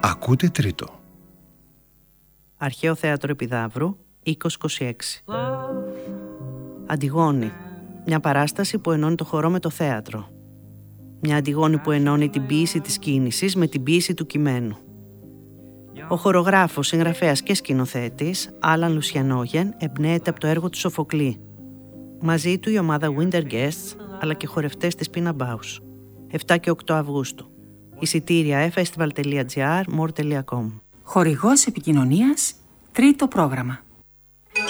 Ακούτε τρίτο. Αρχαίο Θέατρο Επιδαύρου, 2026. Αντιγόνη. Μια παράσταση που ενώνει το χορό με το θέατρο. Μια Αντιγόνη που ενώνει την ποίηση της κίνησης με την ποίηση του κειμένου. Ο χορογράφος, συγγραφέας και σκηνοθέτης, Άλαν Λουσιανόγεν, εμπνέεται από το έργο του Σοφοκλή. Μαζί του η ομάδα Winter Guests, αλλά και χορευτές της Pina Bausch. 7 και 8 Αυγούστου. Εισιτήρια festival.gr, more.com. Χορηγός επικοινωνίας, τρίτο πρόγραμμα.